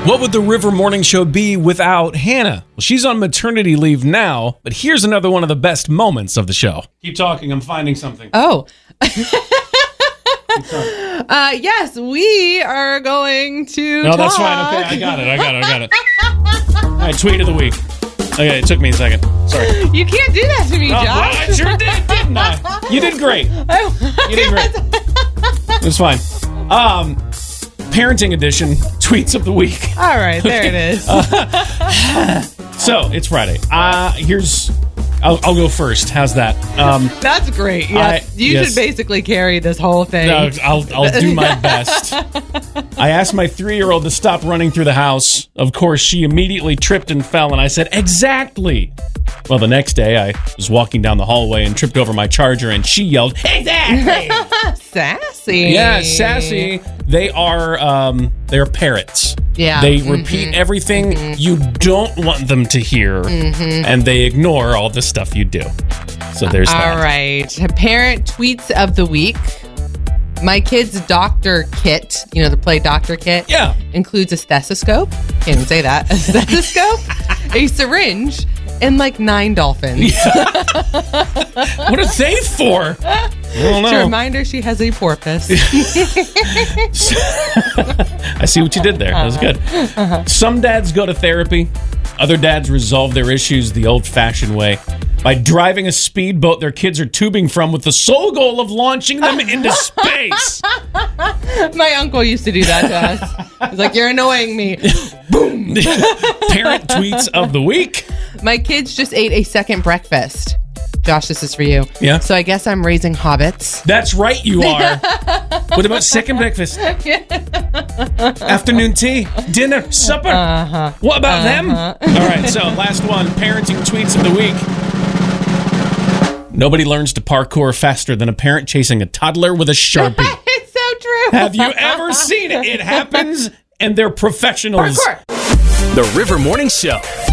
What would the River Morning Show be without Hannah? Well, she's on maternity leave now, but here's another one of the best moments of the show. Keep talking. I'm finding something. Oh. Yes, we are going to No, that's fine. Okay, I got it. All right, tweet of the week. Okay, it took me a second. Sorry. You can't do that to me, Josh. Well, I sure did, didn't I? You did great. You did great. It was fine. Parenting edition, tweets of the week. All right, there it is. So, it's Friday. I'll go first. How's that? That's great. Yes. You should basically carry this whole thing. No, I'll do my best. I asked my 3-year-old to stop running through the house. Of course, she immediately tripped and fell, and I said, exactly. Well, the next day, I was walking down the hallway and tripped over my charger, and she yelled, exactly! Sassy. Yeah, sassy. They're parrots. Yeah. They repeat everything you don't want them to hear, and they ignore all the stuff you do. So there's that. All right. Parent tweets of the week. My kid's doctor kit, to play doctor kit, includes a stethoscope. Can't even say that. A stethoscope, a syringe, and 9 dolphins. What are they for? I don't know. To remind her she has a porpoise. I see what you did there. That was good. Some dads go to therapy. Other dads resolve their issues the old-fashioned way by driving a speedboat their kids are tubing from with the sole goal of launching them into space. My uncle used to do that to us. He's like, you're annoying me. Boom. Parent tweets of the week. My kids just ate a second breakfast. Josh, this is for you. Yeah. So I guess I'm raising hobbits. That's right, you are. What about second breakfast? Afternoon tea? Dinner? Supper? What about them? All right, so last one. Parenting tweets of the week. Nobody learns to parkour faster than a parent chasing a toddler with a Sharpie. It's so true. Have you ever seen it? It happens, and they're professionals. Parkour. The River Morning Show.